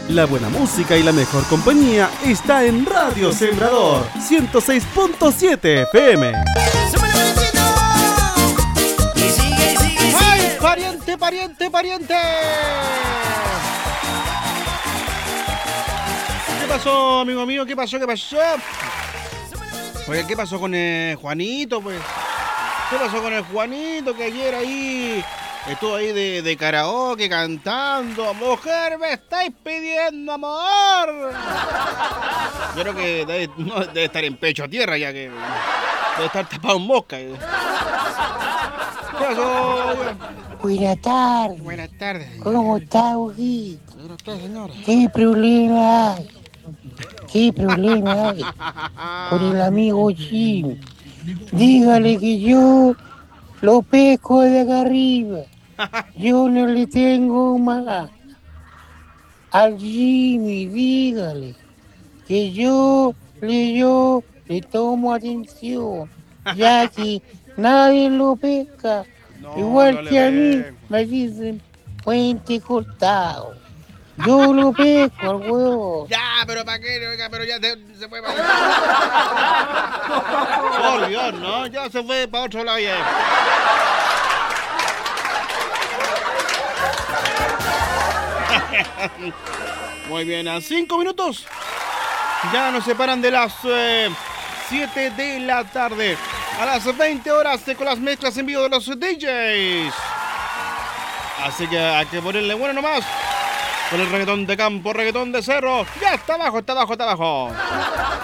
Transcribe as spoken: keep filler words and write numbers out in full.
La buena música y la mejor compañía está en Radio Sembrador ciento seis punto siete F M. Y sigue, sigue, sigue. ¡Ay, pariente, pariente, pariente! ¿Qué pasó, amigo mío? ¿Qué pasó? ¿Qué pasó? Oye, ¿qué pasó con el Juanito, pues? ¿Qué pasó con el Juanito que ayer ahí estuvo ahí de, de karaoke cantando? ¡Mujer, me estáis pidiendo amor! Yo creo que debe, no, debe estar en pecho a tierra ya que debe estar tapado en mosca. ¿Qué pasó? Buenas tardes. Buenas tardes. ¿Cómo está, Ojito? ¿Cómo está, señora? ¿Qué problema hay? ¿Qué problema hay con el amigo Jim? Dígale que yo lo pesco de acá arriba. Yo no le tengo más. Al Jimmy, dígale que yo le, yo le tomo atención, ya que nadie lo pesca. No, Igual no le que a mí pesco. me dicen puente cortado. Yo lo pesco al huevo. Ya, pero ¿para qué? Oiga, pero ya se, se fue para Por Dios, ¿no? Ya se fue para otro lado ya. Muy bien, a cinco minutos. Ya nos separan de las eh, siete de la tarde. A las veinte horas con las mezclas en vivo de los D Js. Así que hay que ponerle bueno nomás. Con el reggaetón de campo, reggaetón de cerro. Ya está abajo, está abajo, está abajo.